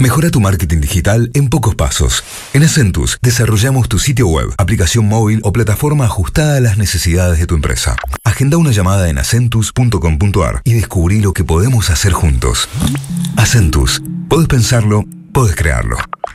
Mejora tu marketing digital en pocos pasos. En Acentus desarrollamos tu sitio web, aplicación móvil o plataforma ajustada a las necesidades de tu empresa. Agenda una llamada en acentus.com.ar y descubrí lo que podemos hacer juntos. Acentus. Podés pensarlo, podés crearlo.